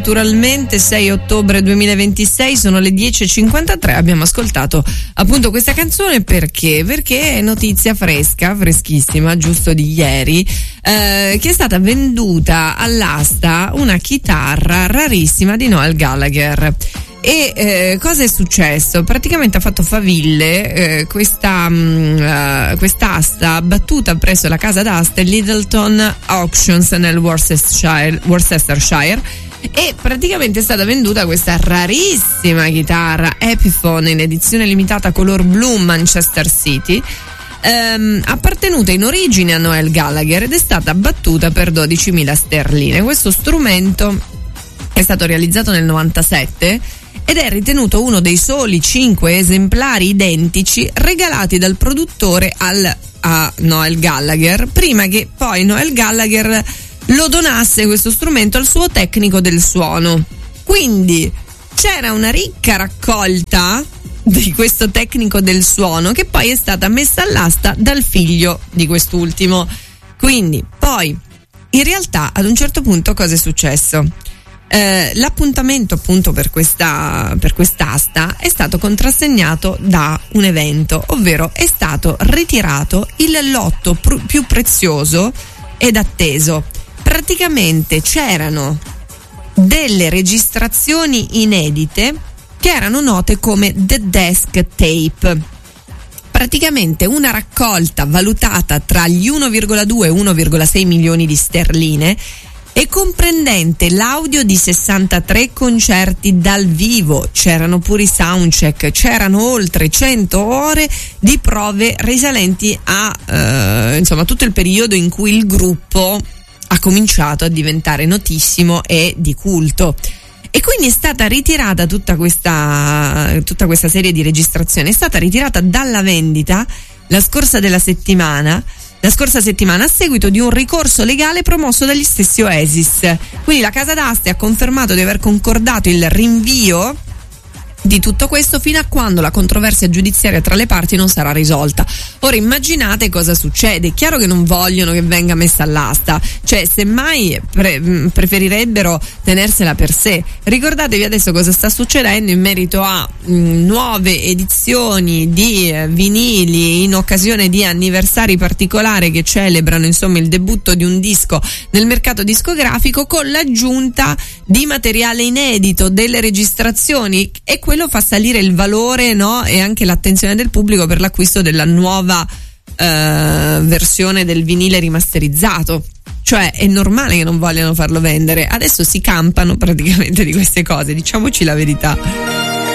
Naturalmente 6 ottobre 2026, sono le 10:53, abbiamo ascoltato appunto questa canzone perché è notizia fresca, freschissima, giusto di ieri, che è stata venduta all'asta una chitarra rarissima di Noel Gallagher. E cosa è successo? Praticamente ha fatto faville questa asta battuta presso la casa d'asta Littleton Auctions nel Worcestershire, e praticamente è stata venduta questa rarissima chitarra Epiphone in edizione limitata color blu Manchester City, appartenuta in origine a Noel Gallagher, ed è stata battuta per 12.000 sterline. Questo strumento è stato realizzato nel 97 ed è ritenuto uno dei soli 5 esemplari identici regalati dal produttore a Noel Gallagher, prima che poi Noel Gallagher lo donasse questo strumento al suo tecnico del suono. Quindi c'era una ricca raccolta di questo tecnico del suono che poi è stata messa all'asta dal figlio di quest'ultimo. Quindi poi in realtà ad un certo punto cosa è successo? L'appuntamento appunto per quest'asta è stato contrassegnato da un evento, ovvero è stato ritirato il lotto più prezioso ed atteso. Praticamente c'erano delle registrazioni inedite che erano note come The Desk Tape, praticamente una raccolta valutata tra gli 1,2 e 1,6 milioni di sterline e comprendente l'audio di 63 concerti dal vivo. C'erano pure i soundcheck, c'erano oltre 100 ore di prove risalenti a insomma tutto il periodo in cui il gruppo ha cominciato a diventare notissimo e di culto. E quindi è stata ritirata tutta questa serie di registrazioni, è stata ritirata dalla vendita la scorsa settimana a seguito di un ricorso legale promosso dagli stessi Oasis. Quindi la casa d'aste ha confermato di aver concordato il rinvio di tutto questo fino a quando la controversia giudiziaria tra le parti non sarà risolta. Ora immaginate cosa succede. È chiaro che non vogliono che venga messa all'asta, cioè semmai preferirebbero tenersela per sé. Ricordatevi adesso cosa sta succedendo in merito a nuove edizioni di vinili in occasione di anniversari particolari che celebrano insomma il debutto di un disco nel mercato discografico, con l'aggiunta di materiale inedito, delle registrazioni, e quello fa salire il valore, no? E anche l'attenzione del pubblico per l'acquisto della nuova versione del vinile rimasterizzato. Cioè è normale che non vogliano farlo vendere. Adesso si campano praticamente di queste cose, diciamoci la verità.